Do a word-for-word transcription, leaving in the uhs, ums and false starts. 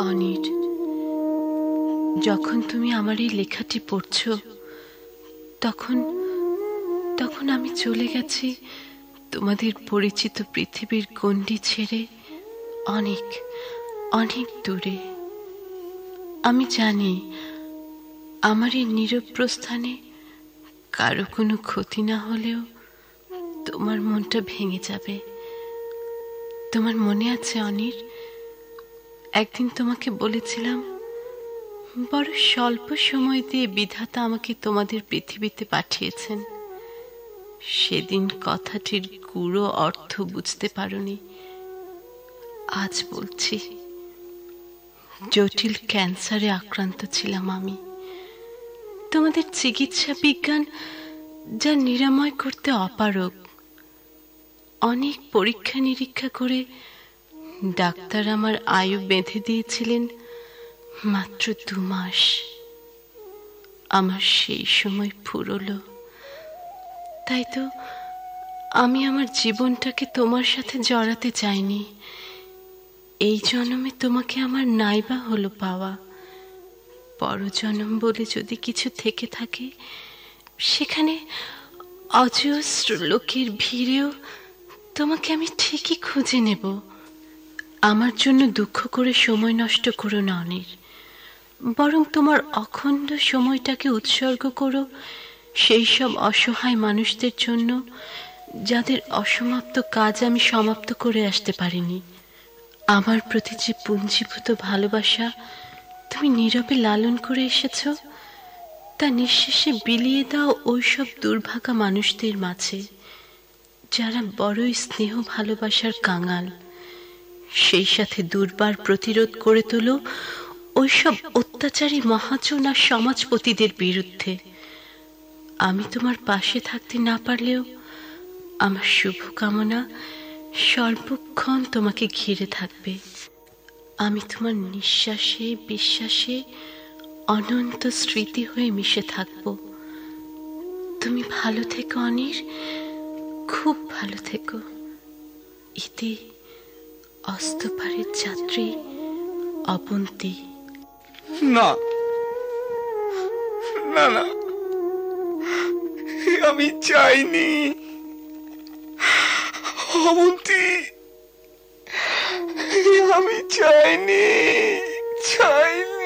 অনির, যখন তুমি আমার এই লেখাটি পড়ছ তখন তখন আমি চলে গেছি তোমাদের পরিচিত পৃথিবীর গণ্ডি ছেড়ে অনেক অনেক দূরে। আমি জানি আমার এই নীরব প্রস্থানে কারো কোনো ক্ষতি না হলেও তোমার মনটা ভেঙে যাবে। তোমার মনে আছে অনির, একদিন তোমাকে বলেছিলাম বড় স্বল্প সময় দিয়ে বিধাতা আমাকে তোমাদের পৃথিবীতে পাঠিয়েছেন। সেদিন কথাটির গুড়ো অর্থ বুঝতে পারোনি। আজ বলছি, জটিল ক্যান্সারে আক্রান্ত ছিলাম আমি। তোমাদের চিকিৎসা বিজ্ঞান যা নিরাময় করতে অপারগ। অনেক পরীক্ষা নিরীক্ষা করে ডাক্তার আমার আয়ু বেঁধে দিয়েছিলেন মাত্র দু মাস। আমার সেই সময় ফুরলো। তাই তো আমি আমার জীবনটাকে তোমার সাথে জড়াতে চাইনি। এই জন্মে তোমাকে আমার নাইবা হলো পাওয়া। পরজন্ম বলে যদি কিছু থেকে থাকে, সেখানে অজস্র লোকের ভিড়েও তোমাকে আমি ঠিকই খুঁজে নেব। আমার জন্য দুঃখ করে সময় নষ্ট করো না অনির, বরং তোমার অখণ্ড সময়টাকে উৎসর্গ করো সেই সব অসহায় মানুষদের জন্য যাদের অসমাপ্ত কাজ আমি সমাপ্ত করে আসতে পারিনি। আমার প্রতি যে পুঞ্জীভূত ভালোবাসা তুমি নীরবে লালন করে এসেছ, তা নিঃশেষে বিলিয়ে দাও ওই সব দুর্ভাগা মানুষদের মাঝে যারা বড়ই স্নেহ ভালোবাসার কাঙাল। সেই সাথে দুর্বার প্রতিরোধ করে তোলো ওই সব অত্যাচারী মহাজন আর সমাজপতিদের বিরুদ্ধে। আমি তোমার পাশে থাকতে না পারলেও আমার শুভকামনা সর্বক্ষণ তোমাকে ঘিরে থাকবে। আমি তোমার নিঃশ্বাসে বিশ্বাসে অনন্ত স্মৃতি হয়ে মিশে থাকব। তুমি ভালো থেকো অনির, খুব ভালো থেকো। ইতি অস্তপারের যাত্রী অবন্তী। না না না, আমি চাইনি অবন্তী, আমি চাইনি চাইনি